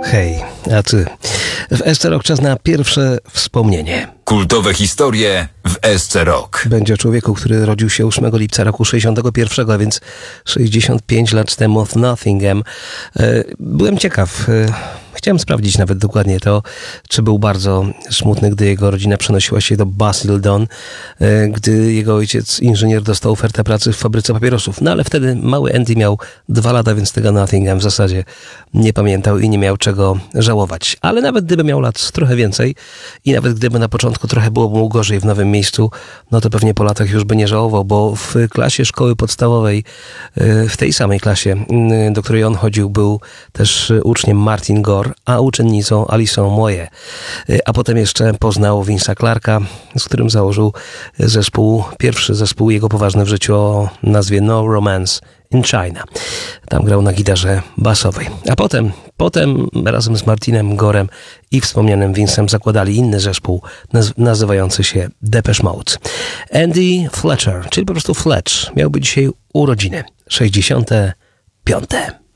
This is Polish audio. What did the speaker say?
Hej, a ty? W SC Rock czas na pierwsze wspomnienie. Kultowe historie w SC Rock. Będzie o człowieku, który rodził się 8 lipca roku 61, a więc 65 lat temu w Nottingham. Byłem ciekaw. Chciałem sprawdzić nawet dokładnie to, czy był bardzo smutny, gdy jego rodzina przenosiła się do Basildon, gdy jego ojciec, inżynier, dostał ofertę pracy w fabryce papierosów. No ale wtedy mały Andy miał 2 lata, więc tego Nottingham w zasadzie nie pamiętał i nie miał czego żałować. Ale nawet gdyby miał lat trochę więcej i nawet gdyby na początku trochę było mu gorzej w nowym miejscu, no to pewnie po latach już by nie żałował, bo w klasie szkoły podstawowej, w tej samej klasie, do której on chodził, był też uczniem Martin Gore, a uczennicą Alicą Moje. A potem jeszcze poznał Vince'a Clarka, z którym założył pierwszy zespół jego poważny w życiu o nazwie No Romance in China. Tam grał na gitarze basowej. A potem razem z Martinem Gorem i wspomnianym Vince'em zakładali inny zespół nazywający się Depeche Mode. Andy Fletcher, czyli po prostu Fletch, miałby dzisiaj urodziny 65.